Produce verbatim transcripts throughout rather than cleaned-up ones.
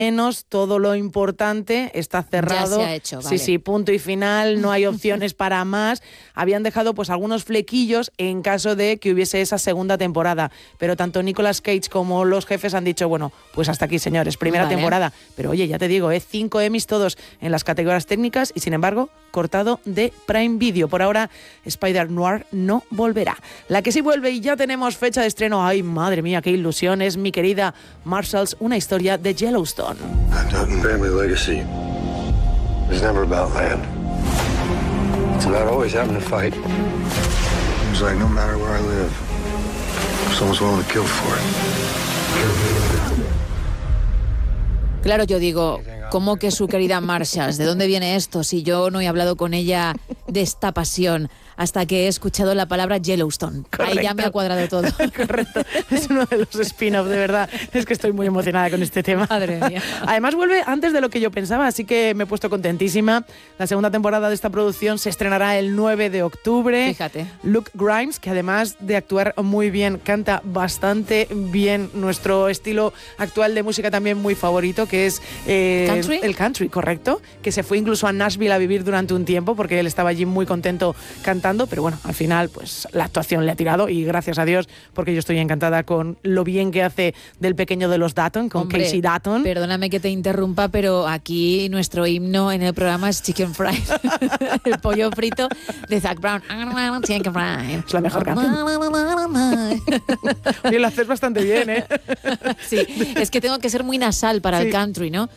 menos todo lo importante está cerrado. Ya se ha hecho, vale. Sí, sí, punto y final, no hay opciones para más. Habían dejado pues algunos flequillos en caso de que hubiese esa segunda temporada, pero tanto Nicolas Cage como los jefes han dicho, bueno, pues hasta aquí, señores, primera Vale. temporada. Pero oye, ya te digo, ¿eh? cinco Emmys todos en las categorías técnicas y sin embargo, cortado de Prime Video. Por ahora, Spider-Noir no volverá. La que sí vuelve y ya tenemos fecha de estreno, ay, madre mía, qué ilusión, es mi querida Marshalls, una historia de Yellowstone. Family legacy is never about land. It's about always having to fight. It's like no matter where I live, someone's willing to kill for it. Claro, yo digo, ¿cómo que su querida Marshalls? ¿De dónde viene esto? Si yo no he hablado con ella de esta pasión hasta que he escuchado la palabra Yellowstone. Correcto. Ahí ya me ha cuadrado todo. Correcto, es uno de los spin-offs, de verdad. Es que estoy muy emocionada con este tema. Madre mía. Además vuelve antes de lo que yo pensaba, así que me he puesto contentísima. La segunda temporada de esta producción se estrenará el nueve de octubre. Fíjate. Luke Grimes, que además de actuar muy bien, canta bastante bien, nuestro estilo actual de música también muy favorito, que es eh, ¿Country? el country, correcto, que se fue incluso a Nashville a vivir durante un tiempo porque él estaba allí muy contento cantando, pero bueno, al final pues la actuación le ha tirado y gracias a Dios, porque yo estoy encantada con lo bien que hace del pequeño de los Dutton, con Hombre, Casey Dutton. Perdóname que te interrumpa, pero aquí nuestro himno en el programa es Chicken Fried. El pollo frito de Zac Brown. Chicken Fried. Es la mejor canción. Oye, lo haces bastante bien, ¿eh? Sí, es que tengo que ser muy nasal para Sí. el country, ¿no?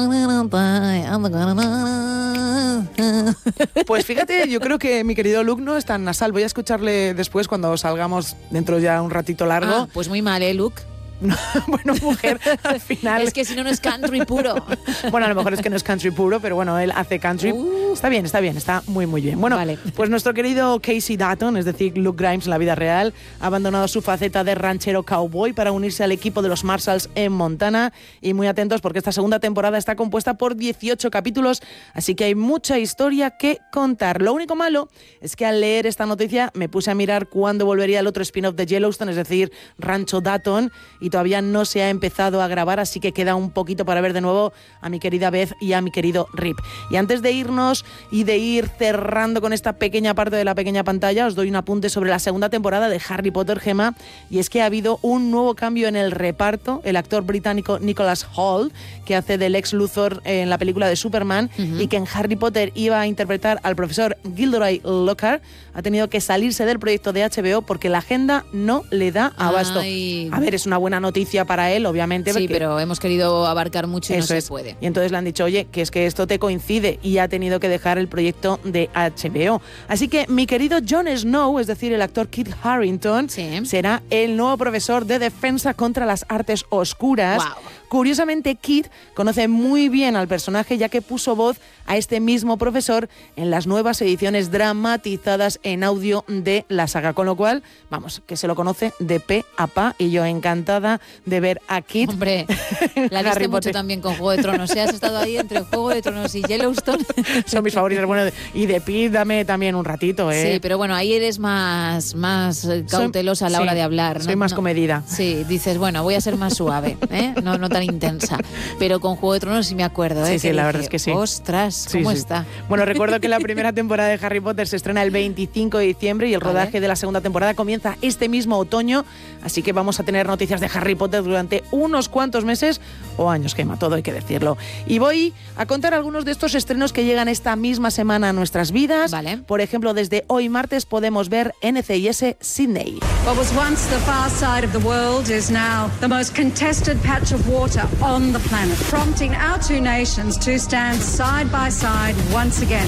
Pues fíjate, yo creo que mi querido Luke no es tan nasal. Voy a escucharle después cuando salgamos dentro ya un ratito largo. Ah, pues muy mal, ¿eh, Luke? Bueno, mujer, al final... Es que si no, no es country puro. Bueno, a lo mejor es que no es country puro, pero bueno, él hace country. Uh. Está bien, está bien, está muy, muy bien. Bueno, Vale. pues nuestro querido Casey Dutton, es decir, Luke Grimes en la vida real, ha abandonado su faceta de ranchero cowboy para unirse al equipo de los Marshalls en Montana. Y muy atentos porque esta segunda temporada está compuesta por dieciocho capítulos, así que hay mucha historia que contar. Lo único malo es que al leer esta noticia me puse a mirar cuándo volvería el otro spin-off de Yellowstone, es decir, Rancho Dutton, y todavía no se ha empezado a grabar, así que queda un poquito para ver de nuevo a mi querida Beth y a mi querido Rip. Y antes de irnos y de ir cerrando con esta pequeña parte de la pequeña pantalla, os doy un apunte sobre la segunda temporada de Harry Potter, Gemma, y es que ha habido un nuevo cambio en el reparto. El actor británico Nicholas Hoult, que hace del Lex Luthor en la película de Superman, uh-huh. y que en Harry Potter iba a interpretar al profesor Gilderoy Lockhart, ha tenido que salirse del proyecto de H B O porque la agenda no le da abasto. Ay. A ver, es una buena noticia para él, obviamente. Sí, porque pero hemos querido abarcar mucho y no eso se es. puede. Y entonces le han dicho, oye, que es que esto te coincide, y ha tenido que dejar el proyecto de H B O. Así que mi querido Jon Snow, es decir, el actor Kit Harington, sí. será el nuevo profesor de defensa contra las artes oscuras. Wow. Curiosamente, Kit conoce muy bien al personaje, ya que puso voz a este mismo profesor en las nuevas ediciones dramatizadas en audio de la saga, con lo cual, vamos, que se lo conoce de pe a pa, y yo encantada de ver a Kit. Hombre, la viste mucho también con Juego de Tronos, ¿eh? Has estado ahí entre Juego de Tronos y Yellowstone. Son mis favoritos. Bueno, y de Pete dame también un ratito, ¿eh? Sí, pero bueno, ahí eres más, más cautelosa soy, a la hora sí, de hablar, ¿no? Soy más no, comedida. Sí, dices, bueno, voy a ser más suave, ¿eh? No, no tan intensa. Pero con Juego de Tronos sí me acuerdo, ¿eh? Sí, sí, que la dije, verdad es que sí. Ostras, ¿cómo sí, sí. está? Bueno, recuerdo que la primera temporada de Harry Potter se estrena el veinticinco de diciembre y el Vale. rodaje de la segunda temporada comienza este mismo otoño, así que vamos a tener noticias de Harry Potter durante unos cuantos meses o años, Gemma, todo hay que decirlo. Y voy a contar algunos de estos estrenos que llegan esta misma semana a nuestras vidas. Vale. Por ejemplo, desde hoy martes podemos ver N C I S Sydney. What was once the far side of the world is now the most contested patch of water on the planet, prompting our two nations to stand side by side once again.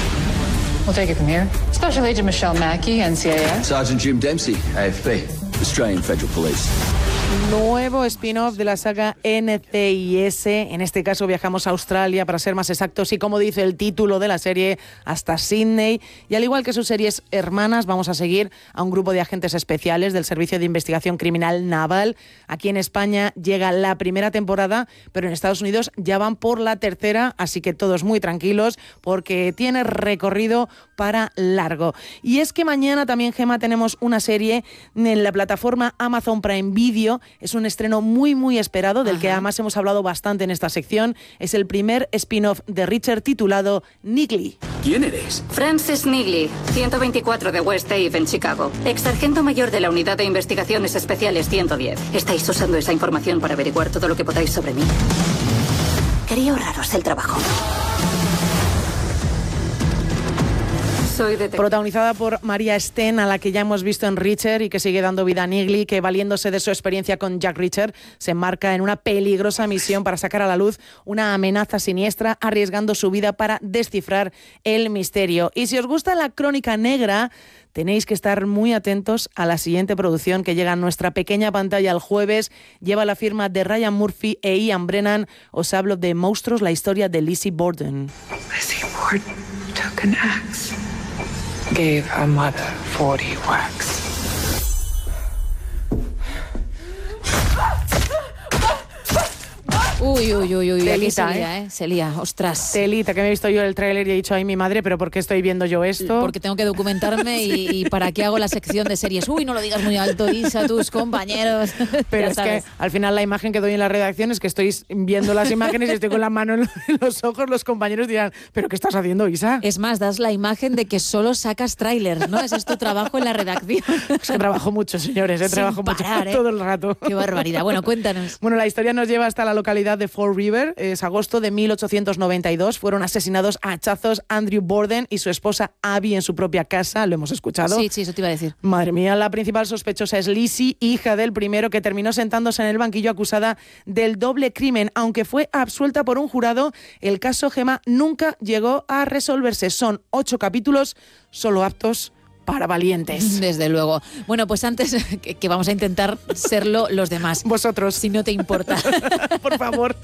We'll take it from here. Special Agent Michelle Mackey, N C I S. Sergeant Jim Dempsey, A F P, Australian Federal Police. Nuevo spin-off de la saga N C I S. En este caso viajamos a Australia, para ser más exactos, y como dice el título de la serie, hasta Sydney. Y al igual que sus series hermanas, vamos a seguir a un grupo de agentes especiales del Servicio de Investigación Criminal Naval. Aquí en España llega la primera temporada, pero en Estados Unidos ya van por la tercera, así que todos muy tranquilos porque tiene recorrido para largo. Y es que mañana también, Gemma, tenemos una serie en la plataforma Amazon Prime Video es un estreno muy, muy esperado, del Ajá. que además hemos hablado bastante en esta sección. Es el primer spin-off de Reacher titulado Niggly. ¿Quién eres? Frances Niggly, ciento veinticuatro de West Ave en Chicago. Ex sargento mayor de la Unidad de Investigaciones Especiales ciento diez. Estáis usando esa información para averiguar todo lo que podáis sobre mí. Quería ahorraros el trabajo. Soy detective. Protagonizada por María Sten, a la que ya hemos visto en Reacher y que sigue dando vida a Niggly, que valiéndose de su experiencia con Jack Reacher, se embarca en una peligrosa misión para sacar a la luz una amenaza siniestra, arriesgando su vida para descifrar el misterio. Y si os gusta la crónica negra, tenéis que estar muy atentos a la siguiente producción que llega a nuestra pequeña pantalla el jueves. Lleva la firma de Ryan Murphy e Ian Brennan. Os hablo de Monstruos, la historia de Lizzie Borden. Lizzie Borden took an axe, gave her mother forty whacks. Uy, uy, uy, uy, aquí Telita, se lía, ¿eh? Se lía, ostras. Telita, que me he visto yo el tráiler y he dicho, ay, mi madre, pero ¿por qué estoy viendo yo esto? Porque tengo que documentarme y, y para qué hago la sección de series. Uy, no lo digas muy alto, Isa, tus compañeros. Pero Ya es sabes. que al final la imagen que doy en la redacción es que estoy viendo las imágenes y estoy con la mano en los ojos. Los compañeros dirán, ¿pero qué estás haciendo, Isa? Es más, das la imagen de que solo sacas trailers, ¿no? Ese es tu trabajo en la redacción. Es que trabajo mucho, señores, ¿eh? Sin trabajo parar, mucho ¿eh? todo el rato. Qué barbaridad. Bueno, cuéntanos. Bueno, la historia nos lleva hasta la localidad de Fall River. Es agosto de mil ochocientos noventa y dos. Fueron asesinados a hachazos Andrew Borden y su esposa Abby en su propia casa. Lo hemos escuchado. Sí, sí, eso te iba a decir. Madre mía, la principal sospechosa es Lizzie, hija del primero, que terminó sentándose en el banquillo acusada del doble crimen. Aunque fue absuelta por un jurado, el caso, Gemma, nunca llegó a resolverse. Son ocho capítulos solo aptos para valientes. Desde luego. Bueno, pues antes que, que vamos a intentar serlo los demás. Vosotros. Si no te importa. Por favor.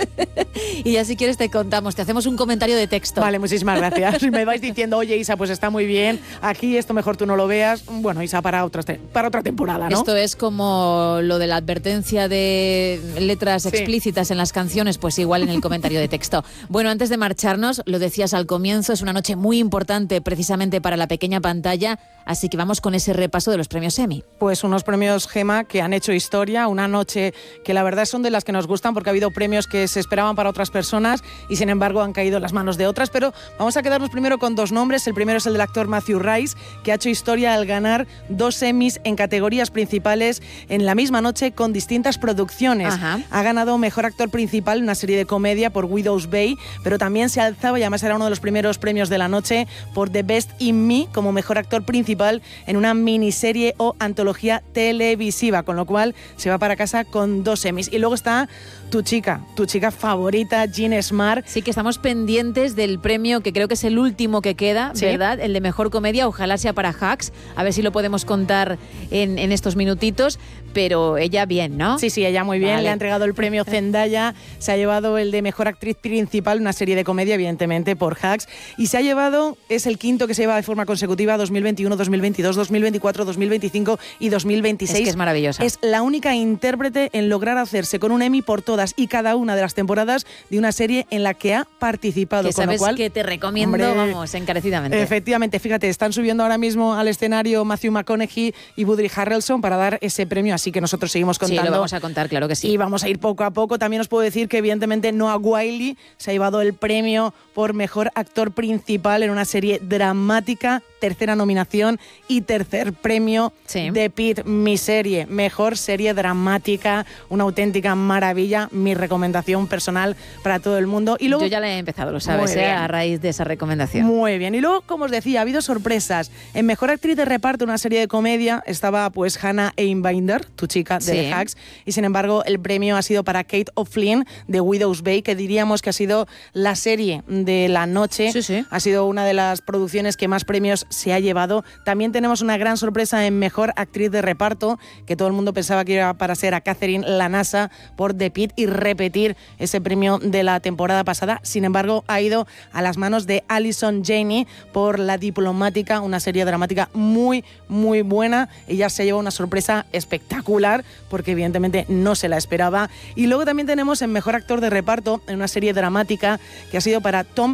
Y ya si quieres te contamos, te hacemos un comentario de texto. Vale, muchísimas gracias. Si me vais diciendo, oye, Isa, pues está muy bien, aquí esto mejor tú no lo veas. Bueno, Isa, para otra, para otra temporada, ¿no? Esto es como lo de la advertencia de letras Sí. explícitas en las canciones, pues igual en el comentario de texto. Bueno, antes de marcharnos, lo decías al comienzo, es una noche muy importante precisamente para la pequeña pantalla, así que vamos con ese repaso de los premios Emmy. Pues unos premios, Gema, que han hecho historia, una noche que la verdad son de las que nos gustan porque ha habido premios que se esperaban para otras personas y sin embargo han caído en las manos de otras, pero vamos a quedarnos primero con dos nombres. El primero es el del actor Matthew Rice, que ha hecho historia al ganar dos Emmys en categorías principales en la misma noche con distintas producciones. Ajá. Ha ganado Mejor Actor Principal en una serie de comedia por Widow's Bay, pero también se alzaba, y además era uno de los primeros premios de la noche, por The Best in Me como Mejor Actor Principal en una miniserie o antología televisiva, con lo cual se va para casa con dos Emmys. Y luego está tu chica, tu chica favorita, Jean Smart. Sí que estamos pendientes del premio, que creo que es el último que queda, ¿Sí? ¿verdad? El de Mejor Comedia, ojalá sea para Hacks, a ver si lo podemos contar en, en estos minutitos, pero ella bien, ¿no? Sí, sí, ella muy bien. Vale. Le ha entregado el premio Zendaya, se ha llevado el de Mejor Actriz Principal, una serie de comedia, evidentemente, por Hacks, y se ha llevado, es el quinto que se lleva de forma consecutiva, dos mil veintiuno, dos mil veintidós, dos mil veinticuatro, dos mil veinticinco y dos mil veintiséis. Es que es maravillosa. Es la única intérprete en lograr hacerse con un Emmy por todas y cada una de las temporadas de una serie en la que ha participado. Que con lo sabes cual, que te recomiendo, hombre, vamos, encarecidamente. Efectivamente, fíjate, están subiendo ahora mismo al escenario Matthew McConaughey y Woody Harrelson para dar ese premio, así que nosotros seguimos contando. Sí, lo vamos a contar, claro que sí. Y vamos a ir poco a poco. También os puedo decir que evidentemente Noah Wyle se ha llevado el premio por Mejor Actor Principal en una serie dramática, tercera nominación y tercer premio Sí. de Pitt, mi serie, mejor serie dramática, una auténtica maravilla, mi recomendación personal para todo el mundo. Y luego Yo ya la he empezado, lo sabes, Muy ¿eh? bien. A raíz de esa recomendación. Muy bien. Y luego, como os decía, ha habido sorpresas. En Mejor Actriz de Reparto, una serie de comedia, estaba pues Hannah Einbinder, tu chica de Sí. The Hacks, y sin embargo el premio ha sido para Kate O'Flynn de Widow's Bay, que diríamos que ha sido la serie de la noche. Sí, sí. Ha sido una de las producciones que más premios se ha llevado. También tenemos una gran sorpresa en Mejor Actriz de Reparto, que todo el mundo pensaba que iba para ser a Catherine Lanasa por The Pitt y repetir ese premio de la temporada pasada. Sin embargo, ha ido a las manos de Allison Janney por La Diplomática, una serie dramática muy, muy buena. Ella se lleva una sorpresa espectacular porque evidentemente no se la esperaba. Y luego también tenemos en Mejor Actor de Reparto en una serie dramática que ha sido para Tom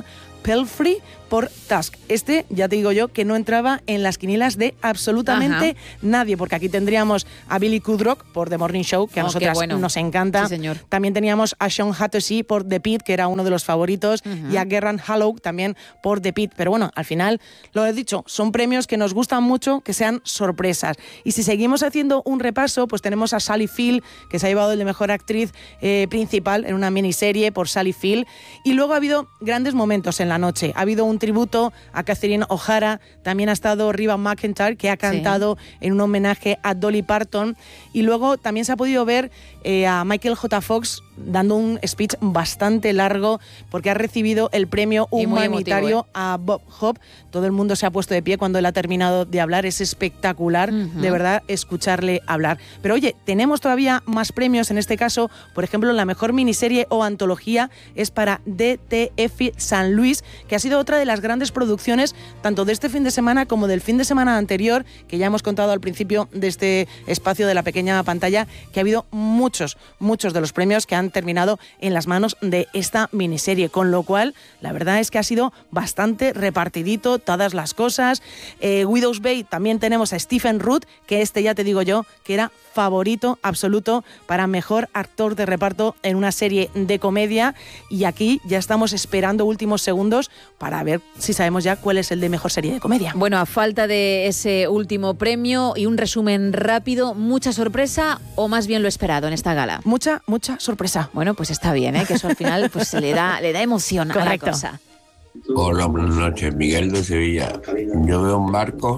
Pelfrey por Tusk. Este, ya te digo yo, que no entraba en las quinielas de absolutamente Ajá. nadie, porque aquí tendríamos a Billy Kudrock por The Morning Show, que a oh, nosotras bueno. nos encanta. Sí, señor. También teníamos a Sean Hattersea por The Pitt, que era uno de los favoritos, uh-huh. y a Gerran Hallow también por The Pitt. Pero bueno, al final, lo he dicho, son premios que nos gustan mucho, que sean sorpresas. Y si seguimos haciendo un repaso, pues tenemos a Sally Field, que se ha llevado el de Mejor Actriz eh, Principal en una miniserie por Sally Field. Y luego ha habido grandes momentos en la noche. Ha habido un tributo a Catherine O'Hara, también ha estado Reba McEntire, que ha cantado sí. en un homenaje a Dolly Parton, y luego también se ha podido ver eh, a Michael J. Fox dando un speech bastante largo, porque ha recibido el premio humanitario emotivo, ¿eh? a Bob Hope. Todo el mundo se ha puesto de pie cuando él ha terminado de hablar. Es espectacular, uh-huh. de verdad, escucharle hablar. Pero oye, tenemos todavía más premios. En este caso, por ejemplo, la mejor miniserie o antología es para D T F San Luis, que ha sido otra de las grandes producciones, tanto de este fin de semana como del fin de semana anterior, que ya hemos contado al principio de este espacio de la pequeña pantalla, que ha habido muchos, muchos de los premios que han terminado en las manos de esta miniserie, con lo cual la verdad es que ha sido bastante repartidito todas las cosas. eh, Widow's Bay también tenemos a Stephen Root, que este ya te digo yo que era favorito absoluto para mejor actor de reparto en una serie de comedia, y aquí ya estamos esperando últimos segundos para ver si sabemos ya cuál es el de mejor serie de comedia. Bueno, a falta de ese último premio y un resumen rápido, ¿mucha sorpresa o más bien lo esperado en esta gala? Mucha, mucha sorpresa. Bueno, pues está bien, ¿eh? Que eso al final pues le da, le da emoción Correcto. a la cosa. Hola, buenas noches. Miguel de Sevilla. Yo veo un barco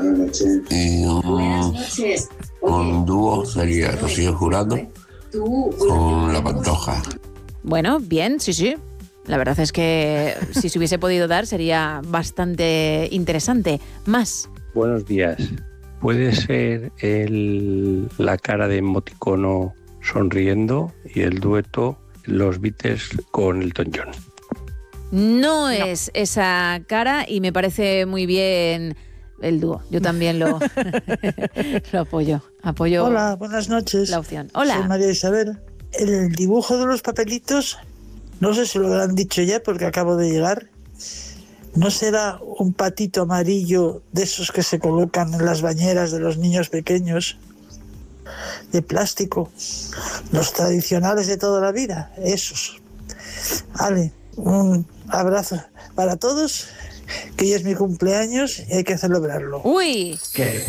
y un, un dúo sería Rocío Jurado con La Pantoja. Bueno, bien, sí, sí. La verdad es que si se hubiese podido dar sería bastante interesante. Más. Buenos días. ¿Puede ser el, la cara de Emoticono sonriendo y el dueto Los Beatles con Elton John? No, no es esa cara y me parece muy bien el dúo. Yo también lo, lo apoyo. apoyo. Hola, buenas noches. La opción. Hola. Soy María Isabel. El dibujo de los papelitos, no sé si lo habrán dicho ya porque acabo de llegar. ¿No será un patito amarillo de esos que se colocan en las bañeras de los niños pequeños? De plástico. Los tradicionales de toda la vida. Esos. Vale, un abrazo para todos, que hoy es mi cumpleaños y hay que celebrarlo. ¡Uy! ¿Qué?